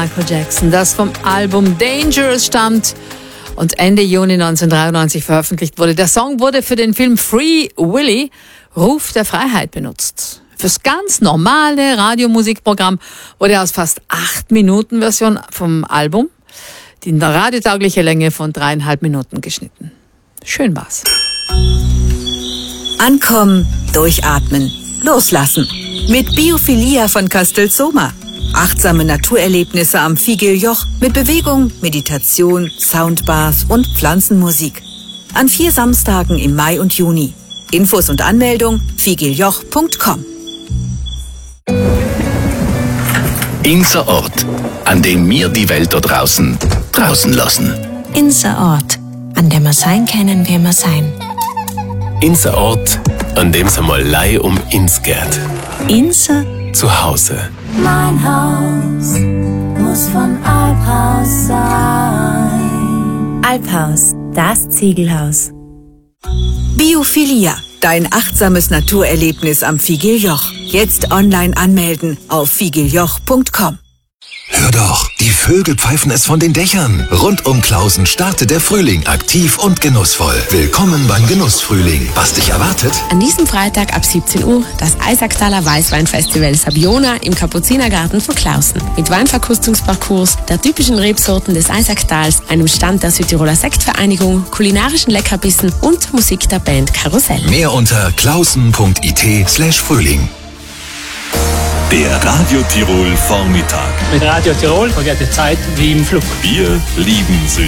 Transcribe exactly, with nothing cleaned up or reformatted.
Michael Jackson, das vom Album Dangerous stammt und Ende Juni neunzehnhundertdreiundneunzig veröffentlicht wurde. Der Song wurde für den Film Free Willy, Ruf der Freiheit, benutzt. Fürs ganz normale Radiomusikprogramm wurde aus fast acht Minuten Version vom Album die radiotaugliche Länge von dreieinhalb Minuten geschnitten. Schön war's. Ankommen, durchatmen, loslassen. Mit Biophilia von Castelsoma. Achtsame Naturerlebnisse am Figeljoch mit Bewegung, Meditation, Soundbars und Pflanzenmusik. An vier Samstagen im Mai und Juni. Infos und Anmeldung figeljoch punkt com. Unser Ort, an dem wir die Welt da draußen draußen lassen. Unser Ort, an dem wir sein können, wie wir sein. Unser Ort, an dem es einmal lei um ins geht. Unser Zuhause. Mein Haus muss von Alphaus sein. Alphaus, das Ziegelhaus. Biophilia, dein achtsames Naturerlebnis am Figeljoch. Jetzt online anmelden auf figeljoch punkt com. Hör doch, die Vögel pfeifen es von den Dächern. Rund um Klausen startet der Frühling aktiv und genussvoll. Willkommen beim Genussfrühling. Was dich erwartet? An diesem Freitag ab siebzehn Uhr das Eisacktaler Weißweinfestival Sabiona im Kapuzinergarten von Klausen. Mit Weinverkostungsparcours, der typischen Rebsorten des Eisacktals, einem Stand der Südtiroler Sektvereinigung, kulinarischen Leckerbissen und Musik der Band Karussell. Mehr unter klausen punkt it slash Frühling. Der Radio Tirol Vormittag. Mit Radio Tirol vergeht die Zeit wie im Flug. Wir lieben Süd.